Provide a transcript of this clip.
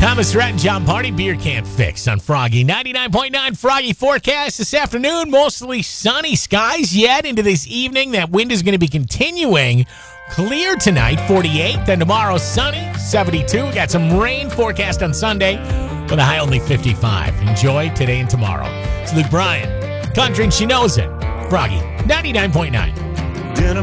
Thomas Rhett and John Party, Beer Can Fix on Froggy. 99.9 Froggy forecast this afternoon. Mostly sunny skies yet into this evening. That wind is going to be continuing. Clear tonight, 48. Then tomorrow, sunny, 72. We got some rain forecast on Sunday with a high only 55. Enjoy today and tomorrow. It's Luke Bryan. Country and She Knows It. Froggy, 99.9.